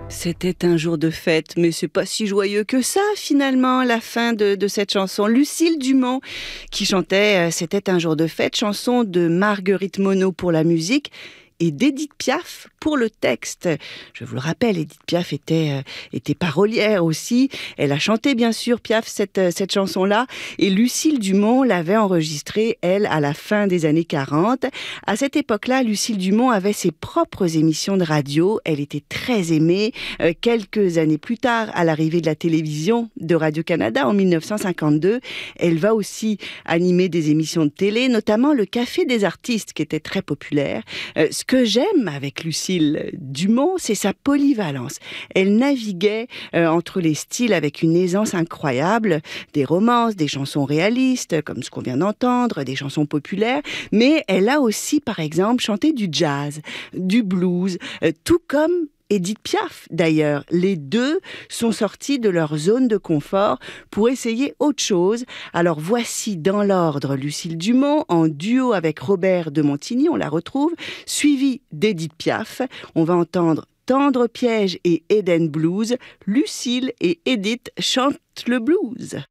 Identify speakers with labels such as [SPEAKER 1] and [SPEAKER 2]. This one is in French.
[SPEAKER 1] C'était un jour de fête, mais c'est pas si joyeux que ça, finalement, la fin de cette chanson. Lucille Dumont, qui chantait C'était un jour de fête, chanson de Marguerite Monod pour la musique et d'Édith Piaf pour le texte. Je vous le rappelle, Édith Piaf était parolière aussi. Elle a chanté, bien sûr, Piaf, cette chanson-là. Et Lucille Dumont l'avait enregistrée, elle, à la fin des années 40. À cette époque-là, Lucille Dumont avait ses propres émissions de radio. Elle était très aimée. Quelques années plus tard, à l'arrivée de la télévision de Radio-Canada en 1952, elle va aussi animer des émissions de télé, notamment le Café des artistes, qui était très populaire. Ce que j'aime avec Lucille Dumont, c'est sa polyvalence. Elle naviguait entre les styles avec une aisance incroyable, des romances, des chansons réalistes, comme ce qu'on vient d'entendre, des chansons populaires, mais elle a aussi, par exemple, chanté du jazz, du blues, tout comme Édith Piaf, d'ailleurs. Les deux sont sortis de leur zone de confort pour essayer autre chose. Alors voici dans l'ordre Lucille Dumont en duo avec Robert de Montigny, on la retrouve, suivi d'Édith Piaf. On va entendre Tendre piège et Eden Blues. Lucille et Édith chantent le blues.